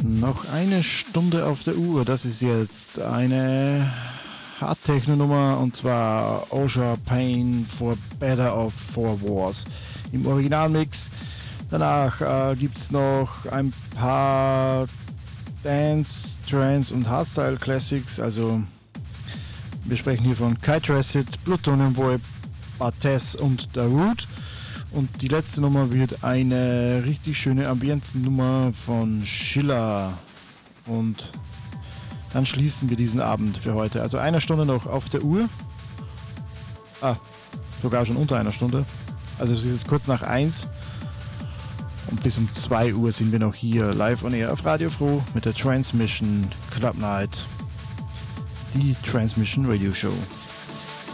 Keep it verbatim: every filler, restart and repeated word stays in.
Noch eine Stunde auf der Uhr. Das ist jetzt eine Hard-Techno-Nummer und zwar Osha Pain for Better of Four Wars im Originalmix. Danach äh, gibt es noch ein paar Dance, Trance und Hardstyle Classics. Also wir sprechen hier von K-Tracid, Plutonium Boy, Barthes und Darude. Und die letzte Nummer wird eine richtig schöne Ambientennummer von Schiller. Und dann schließen wir diesen Abend für heute. Also eine Stunde noch auf der Uhr. Ah, sogar schon unter einer Stunde. Also es ist kurz nach eins. Und bis um zwei Uhr sind wir noch hier live on air auf Radio Froh mit der Transmission Club Night. Die Transmission Radio Show.